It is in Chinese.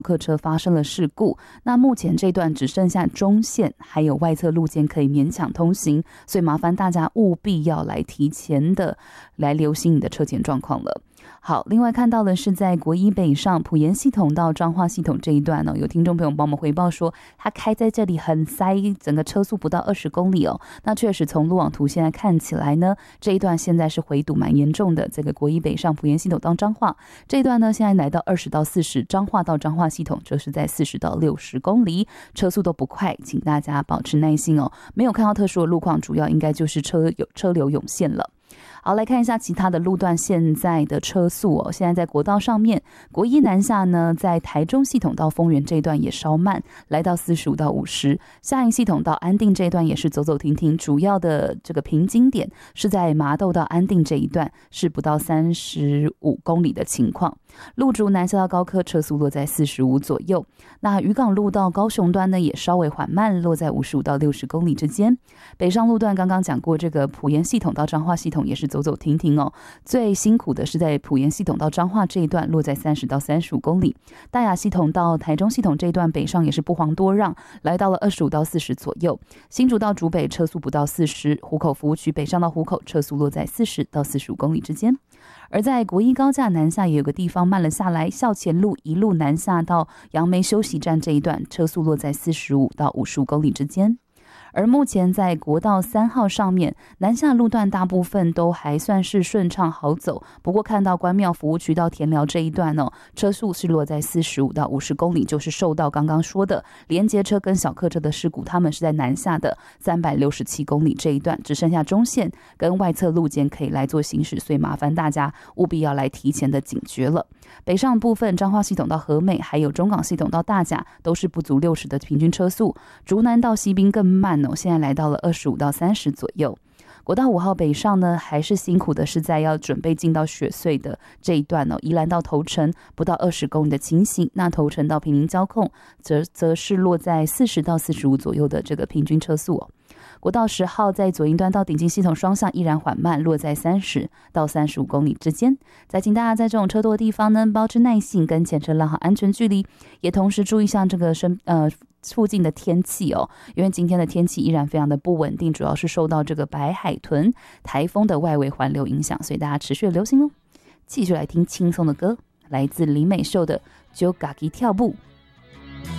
客车发生了事故，那目前这段只剩下中线还有外侧路肩可以勉强通行，所以麻烦大家务必要来提前的来留心你的车前状况了。好，另外看到的是在国一北上埔盐系统到彰化系统这一段有听众朋友帮我们回报说他开在这里很塞，整个车速不到20公里那确实从路网图现在看起来呢，这一段现在是回堵蛮严重的，这个国一北上埔盐系统到彰化这一段呢，现在来到20到40，彰化到彰化系统就是在40到60公里，车速都不快，请大家保持耐心没有看到特殊的路况，主要应该就是车流涌现了。好，来看一下其他的路段现在的车速现在在国道上面，国一南下呢，在台中系统到丰原这一段也稍慢，来到45到50，下营系统到安定这一段也是走走停停，主要的这个瓶颈点是在麻豆到安定这一段是不到35公里的情况。路竹南下到高科车速落在45左右，那渔港路到高雄端呢也稍微缓慢，落在55到60公里之间。北上路段刚刚讲过，这个埔盐系统到彰化系统也是走走停停最辛苦的是在埔盐系统到彰化这一段落在30到35公里，大雅系统到台中系统这一段北上也是不遑多让，来到了25到40左右。新竹到竹北车速不到40，湖口服务区北上到湖口车速落在40到45公里之间。而在国一高架南下也有个地方慢了下来，校前路一路南下到杨梅休息站这一段车速落在45到55公里之间。而目前在国道3号上面，南下路段大部分都还算是顺畅好走，不过看到关庙服务区到田寮这一段车速是落在45到50公里，就是受到刚刚说的连接车跟小客车的事故，他们是在南下的367公里这一段，只剩下中线跟外侧路肩可以来做行驶，所以麻烦大家务必要来提前的警觉了。北上部分彰化系统到和美还有中港系统到大甲都是不足60的平均车速，竹南到西滨更慢现在来到了25到30左右。国道5号北上呢，还是辛苦的是在要准备进到雪隧的这一段宜兰到头城不到20公里的情形，那头城到平林交控则是落在40到45左右的这个平均车速国道10号在左营端到顶进系统双向依然缓慢，落在30到35公里之间。再请大家在这种车多的地方呢，保持耐性跟前车拉好安全距离，也同时注意像这个附近的天气因为今天的天气依然非常的不稳定，主要是受到这个白海豚台风的外围环流影响，所以大家持续的留心继续来听轻松的歌，来自李美秀的《就嘎吉跳步》。